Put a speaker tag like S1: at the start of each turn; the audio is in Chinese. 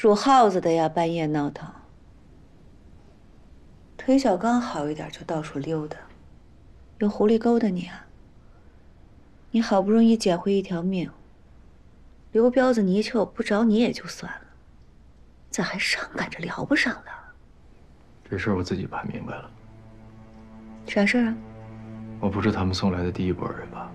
S1: 属耗子的呀，半夜闹腾。腿脚刚好一点就到处溜达，有狐狸勾搭你啊？你好不容易捡回一条命，刘彪子泥鳅不找你也就算了，咋还上赶着聊不上了？
S2: 这事儿我自己办明白了。
S1: 啥事儿啊？
S2: 我不是他们送来的第一波人吧？